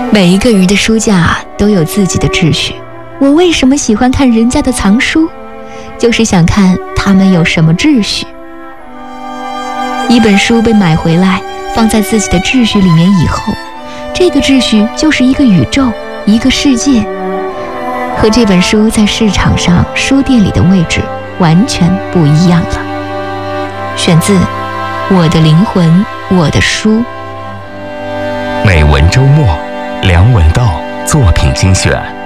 每一个人的书架都有自己的秩序，我为什么喜欢看人家的藏书？就是想看他们有什么秩序。一本书被买回来，放在自己的秩序里面以后，这个秩序就是一个宇宙，一个世界，和这本书在市场上书店里的位置完全不一样了。选自《我的灵魂，我的书》。 美文周末，梁文道作品精选。